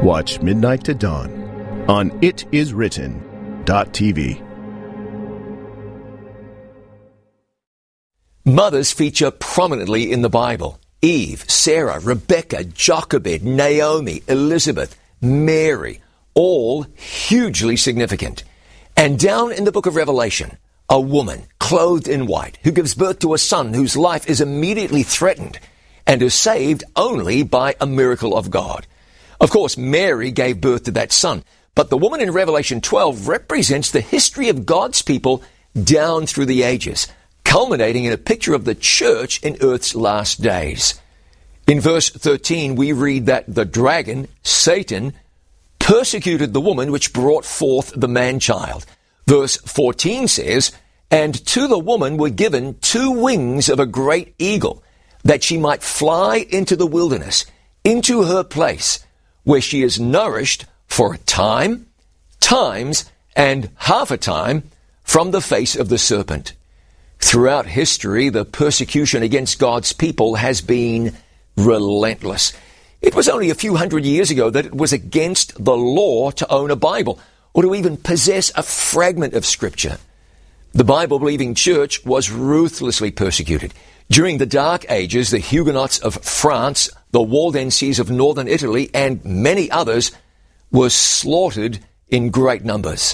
Watch Midnight to Dawn on itiswritten.tv. Mothers feature prominently in the Bible. Eve, Sarah, Rebecca, Jochebed, Naomi, Elizabeth, Mary, all hugely significant. And down in the book of Revelation, a woman clothed in white who gives birth to a son whose life is immediately threatened and is saved only by a miracle of God. Of course, Mary gave birth to that son, but the woman in Revelation 12 represents the history of God's people down through the ages, culminating in a picture of the church in earth's last days. In verse 13, we read that the dragon, Satan, persecuted the woman which brought forth the man-child. Verse 14 says, "And to the woman were given 2 wings of a great eagle, that she might fly into the wilderness, into her place, where she is nourished for a time, times, and half a time from the face of the serpent." Throughout history, the persecution against God's people has been relentless. It was only a few hundred years ago that it was against the law to own a Bible or to even possess a fragment of Scripture. The Bible-believing church was ruthlessly persecuted. During the Dark Ages, the Huguenots of France, the Waldenses of northern Italy, and many others were slaughtered in great numbers.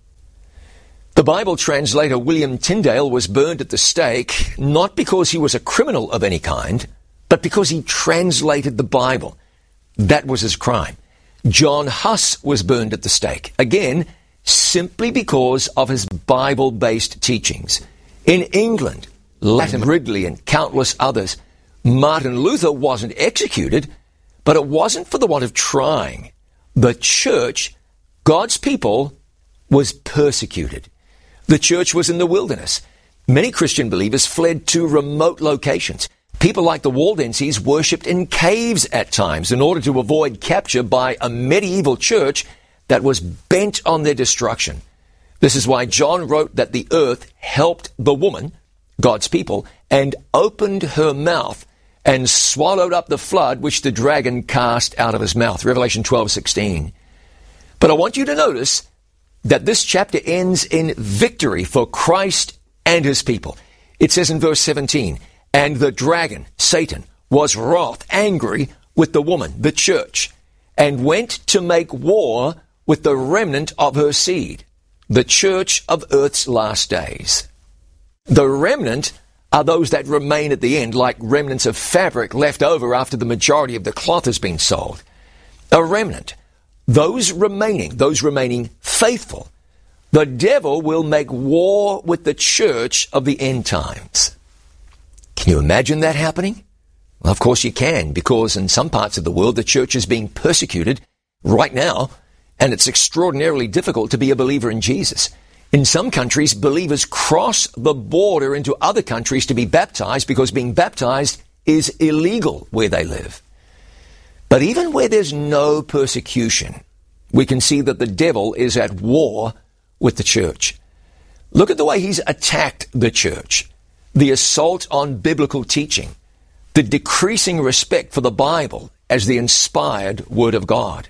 The Bible translator William Tyndale was burned at the stake, not because he was a criminal of any kind, but because he translated the Bible. That was his crime. John Huss was burned at the stake, again, simply because of his Bible-based teachings. In England, Latimer Ridley and countless others, Martin Luther wasn't executed, but it wasn't for the want of trying. The church, God's people, was persecuted. The church was in the wilderness. Many Christian believers fled to remote locations. People like the Waldenses worshipped in caves at times in order to avoid capture by a medieval church that was bent on their destruction. This is why John wrote that the earth helped the woman, God's people, and opened her mouth and swallowed up the flood which the dragon cast out of his mouth. Revelation 12:16. But I want you to notice that this chapter ends in victory for Christ and his people. It says in verse 17, "And the dragon, Satan, was wroth, angry with the woman, the church, and went to make war with the remnant of her seed, the church of earth's last days." The remnant are those that remain at the end, like remnants of fabric left over after the majority of the cloth has been sold. A remnant. Those remaining faithful. The devil will make war with the church of the end times. Can you imagine that happening? Well, of course you can, because in some parts of the world, the church is being persecuted right now, and it's extraordinarily difficult to be a believer in Jesus. In some countries, believers cross the border into other countries to be baptized because being baptized is illegal where they live. But even where there's no persecution, we can see that the devil is at war with the church. Look at the way he's attacked the church. The assault on biblical teaching, the decreasing respect for the Bible as the inspired Word of God.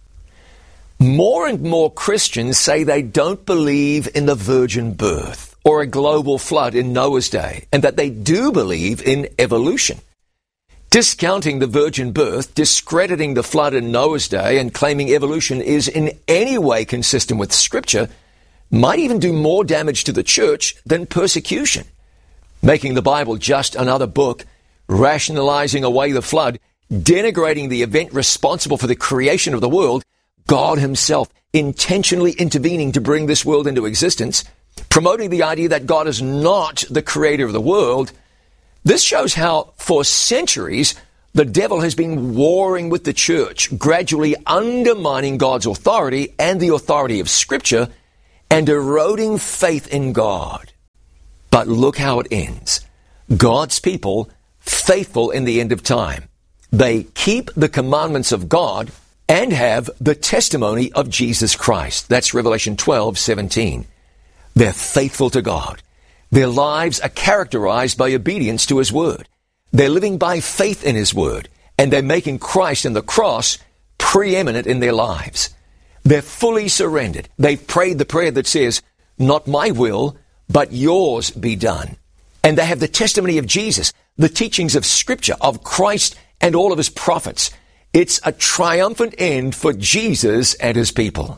More and more Christians say they don't believe in the virgin birth or a global flood in Noah's day, and that they do believe in evolution. Discounting the virgin birth, discrediting the flood in Noah's day, and claiming evolution is in any way consistent with Scripture might even do more damage to the church than persecution. Making the Bible just another book, rationalizing away the flood, denigrating the event responsible for the creation of the world, God himself intentionally intervening to bring this world into existence, promoting the idea that God is not the creator of the world. This shows how, for centuries, the devil has been warring with the church, gradually undermining God's authority and the authority of Scripture, and eroding faith in God. But look how it ends. God's people, faithful in the end of time. They keep the commandments of God and have the testimony of Jesus Christ. That's Revelation 12:17. They're faithful to God. Their lives are characterized by obedience to His Word. They're living by faith in His Word, and they're making Christ and the cross preeminent in their lives. They're fully surrendered. They've prayed the prayer that says, not my will, but yours be done. And they have the testimony of Jesus, the teachings of Scripture, of Christ and all of his prophets. It's a triumphant end for Jesus and his people.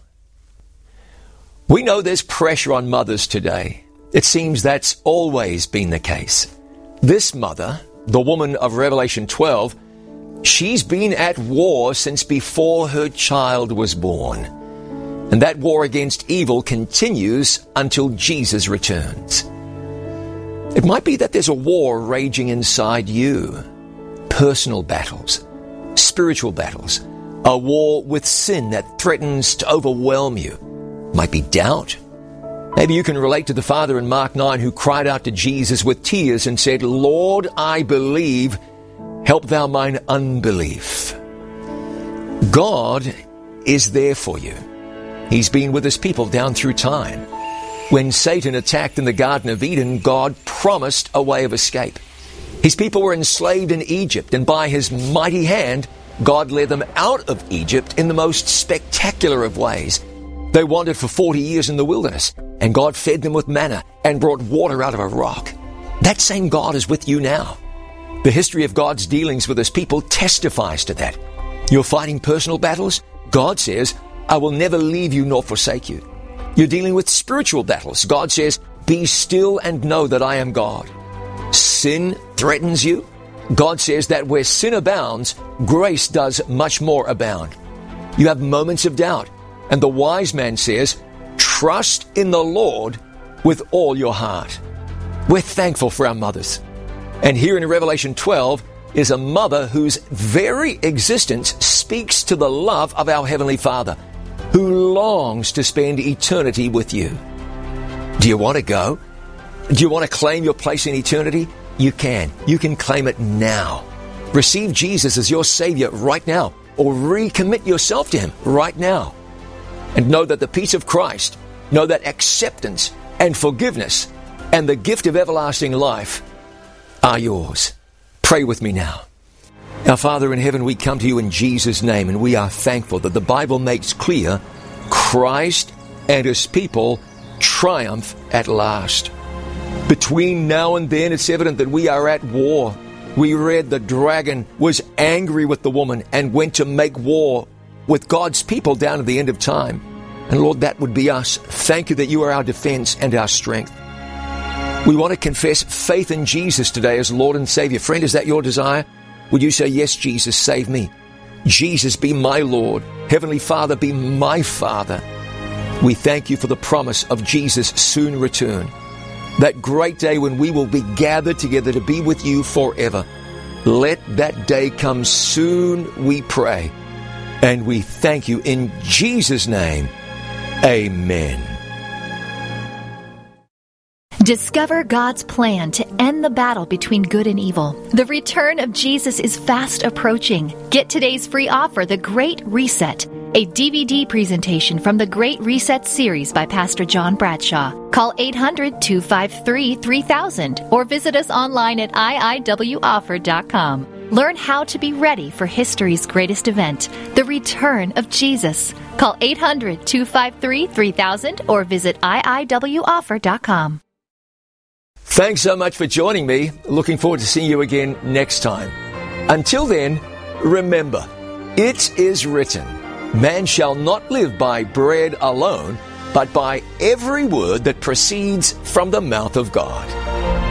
We know there's pressure on mothers today. It seems that's always been the case. This mother, the woman of Revelation 12, she's been at war since before her child was born. And that war against evil continues until Jesus returns. It might be that there's a war raging inside you. Personal battles, spiritual battles, a war with sin that threatens to overwhelm you. Might be doubt. Maybe you can relate to the father in Mark 9 who cried out to Jesus with tears and said, Lord, I believe, help thou mine unbelief. God is there for you. He's been with his people down through time. When Satan attacked in the Garden of Eden, God promised a way of escape. His people were enslaved in Egypt, and by his mighty hand, God led them out of Egypt in the most spectacular of ways. They wandered for 40 years in the wilderness, and God fed them with manna and brought water out of a rock. That same God is with you now. The history of God's dealings with his people testifies to that. You're fighting personal battles? God says, I will never leave you nor forsake you. You're dealing with spiritual battles. God says, be still and know that I am God. Sin threatens you. God says that where sin abounds, grace does much more abound. You have moments of doubt. And the wise man says, trust in the Lord with all your heart. We're thankful for our mothers. And here in Revelation 12 is a mother whose very existence speaks to the love of our Heavenly Father, who longs to spend eternity with you. Do you want to go? Do you want to claim your place in eternity? You can. You can claim it now. Receive Jesus as your Savior right now, or recommit yourself to him right now. And know that the peace of Christ, know that acceptance and forgiveness and the gift of everlasting life are yours. Pray with me now. Our Father in heaven, we come to you in Jesus' name, and we are thankful that the Bible makes clear Christ and his people triumph at last. Between now and then, it's evident that we are at war. We read the dragon was angry with the woman and went to make war with God's people down at the end of time. And Lord, that would be us. Thank you that you are our defense and our strength. We want to confess faith in Jesus today as Lord and Savior. Friend, is that your desire? Would you say, yes, Jesus, save me. Jesus, be my Lord. Heavenly Father, be my Father. We thank you for the promise of Jesus' soon return. That great day when we will be gathered together to be with you forever. Let that day come soon, we pray. And we thank you in Jesus' name. Amen. Discover God's plan to end the battle between good and evil. The return of Jesus is fast approaching. Get today's free offer, The Great Reset, a DVD presentation from the Great Reset series by Pastor John Bradshaw. Call 800-253-3000 or visit us online at iiwoffer.com. Learn how to be ready for history's greatest event, the return of Jesus. Call 800-253-3000 or visit iiwoffer.com. Thanks so much for joining me. Looking forward to seeing you again next time. Until then, remember, it is written, man shall not live by bread alone, but by every word that proceeds from the mouth of God.